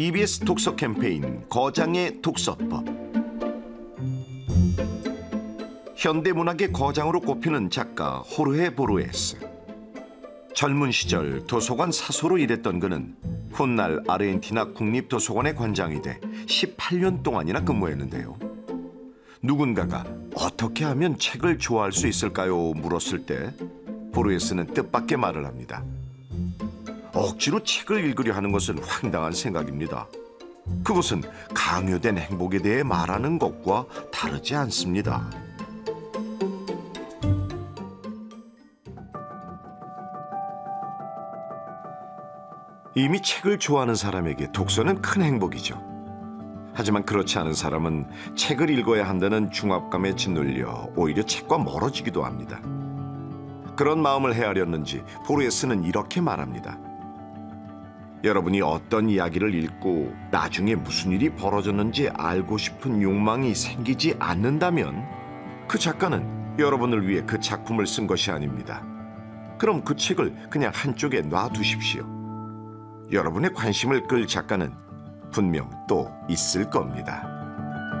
EBS 독서 캠페인 거장의 독서법. 현대문학의 거장으로 꼽히는 작가 호르헤 보르헤스. 젊은 시절 도서관 사서로 일했던 그는 훗날 아르헨티나 국립도서관의 관장이 돼 18년 동안이나 근무했는데요. 누군가가 어떻게 하면 책을 좋아할 수 있을까요? 물었을 때 보르헤스는 뜻밖의 말을 합니다. 억지로 책을 읽으려 하는 것은 황당한 생각입니다. 그것은 강요된 행복에 대해 말하는 것과 다르지 않습니다. 이미 책을 좋아하는 사람에게 독서는 큰 행복이죠. 하지만 그렇지 않은 사람은 책을 읽어야 한다는 중압감에 짓눌려 오히려 책과 멀어지기도 합니다. 그런 마음을 헤아렸는지 보르헤스는 이렇게 말합니다. 여러분이 어떤 이야기를 읽고 나중에 무슨 일이 벌어졌는지 알고 싶은 욕망이 생기지 않는다면 그 작가는 여러분을 위해 그 작품을 쓴 것이 아닙니다. 그럼 그 책을 그냥 한쪽에 놔두십시오. 여러분의 관심을 끌 작가는 분명 또 있을 겁니다.